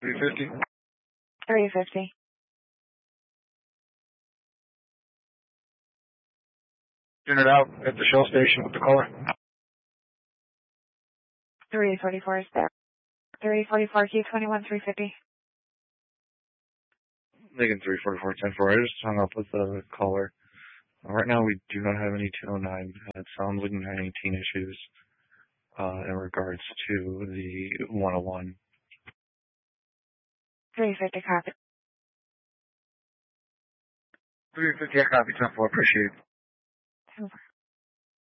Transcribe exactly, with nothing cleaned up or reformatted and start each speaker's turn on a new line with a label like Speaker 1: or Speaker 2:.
Speaker 1: three fifty.
Speaker 2: three fifty.
Speaker 1: Unit out at the Shell station with the caller.
Speaker 2: three forty-four is there. three forty-four, Q twenty-one, three fifty.
Speaker 1: Lincoln three forty-four, ten four. I just hung up with the caller. Uh, right now we do not have any two oh nine. It sounds like nine eighteen issues uh, in regards to the one oh one.
Speaker 2: three fifty, copy.
Speaker 1: three fifty, I copy, ten four. Appreciate it.
Speaker 2: Over.